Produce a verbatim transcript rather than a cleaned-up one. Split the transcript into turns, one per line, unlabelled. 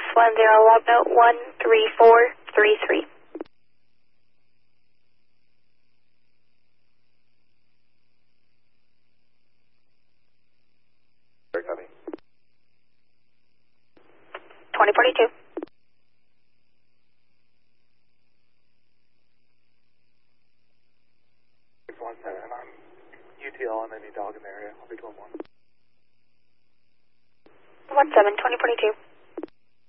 one zero, log note one three four three three.
Very copy.
twenty forty-two.
six one seven, I'm U T L on any dog in the area. I'll be going one.
one seven, twenty forty-two.